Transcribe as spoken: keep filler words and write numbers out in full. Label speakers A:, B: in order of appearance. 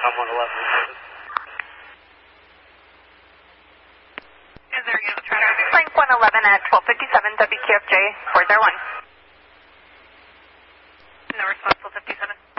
A: one eleven.
B: Is there, you know, traffic? Frank one eleven at twelve fifty-seven W Q F J four zero one.